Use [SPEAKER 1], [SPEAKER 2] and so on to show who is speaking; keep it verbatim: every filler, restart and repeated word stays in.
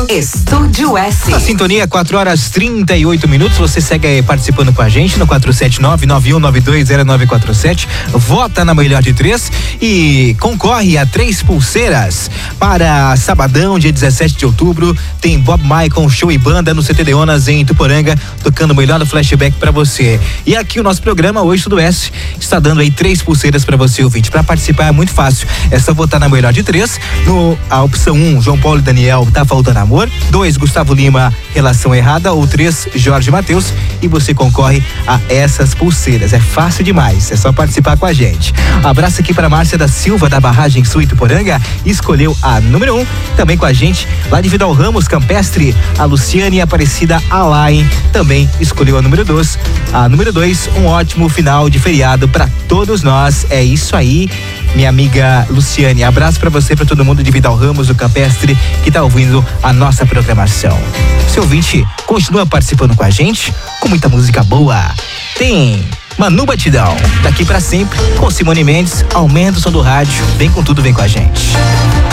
[SPEAKER 1] Estúdio S.
[SPEAKER 2] Na sintonia, quatro horas trinta e oito minutos. Você segue aí participando com a gente no quatro sete nove, nove um nove dois zero nove quatro sete. Vota na melhor de três e concorre a três pulseiras para sabadão, dia dezessete de outubro. Tem Bob Michael, show e banda no C T Leonas em Tuporanga, tocando o melhor do flashback para você. E aqui o nosso programa hoje do S está dando aí três pulseiras para você, ouvinte. Para participar é muito fácil. É só votar na melhor de três. No, a opção um, João Paulo e Daniel, Tá Faltando Amor. dois, Gustavo Lima, Relação Errada. Ou três, Jorge Mateus. E você concorre a essas pulseiras. É fácil demais. É só participar com a gente. Abraço aqui para Márcia da Silva, da Barragem Sul Ituporanga. Escolheu a número um. Também com a gente, lá de Vidal Ramos, Campestre, a Luciane Aparecida Alain. Também escolheu a número dois. A número dois, um ótimo final de feriado para todos nós. É isso aí, minha amiga Luciane. Abraço para você, para todo mundo de Vidal Ramos, do Campestre, que tá ouvindo a nossa programação. Seu ouvinte, continua participando com a gente, com muita música boa. Tem Manu Batidão, Daqui Pra Sempre, com Simone Mendes. Aumenta o som do rádio, vem com tudo, vem com a gente.